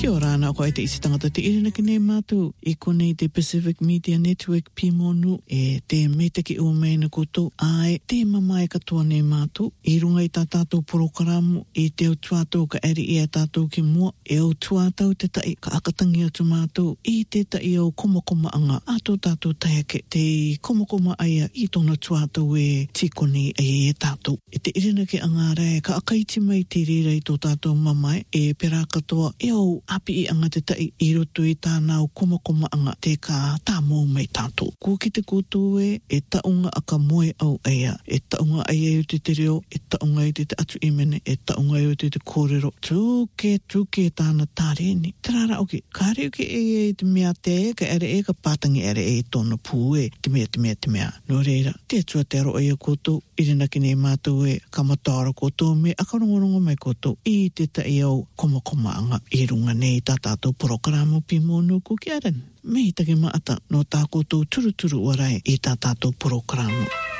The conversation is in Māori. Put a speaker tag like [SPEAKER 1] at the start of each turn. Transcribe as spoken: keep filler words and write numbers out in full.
[SPEAKER 1] Kia ora ana ko e te isi tangata te irina ki nei mātou e konei te Pacific Media Network Pimonu e te metaki ua mai na koutou ai te mamai katoa nei mātou i runga i tā tātou programo i te au tuātou ka eri i a tātou ki mua e au tuātou te tai ka akatangi atu mātou i te tai au komakoma anga ato tātou taiake te komakoma aia i tona tuātou e tikoni e e tātou e te irina ki anga rai ka akaiti mai te rira i tō tātou mamai e pera katoa e au api i anga te tai i roto i tānau komakoma anga te ka tā mō mai tātou. Ko ki te koutou e, e taunga aka moe au aia, e taunga aia i te te reo, e taunga i te te atu imene, e taunga i te te kōrero. Tūke, tūke tāna tāreni. Tarara oki, ka reo ki e e te mea te e, ka ere e, ka pātangi ere e tōna pū e, te mea, te mea, te mea. Nō reira, te atua te aro aia koutou, irina ki nei mātou e, ka mataara koutou me, akarongorongo mai koutou, i te tai au komakoma anga i runga nei tā tātou programo Pimonu ko ki aran. Mei take maata no tā koutou turuturu warai i tā tātou programo.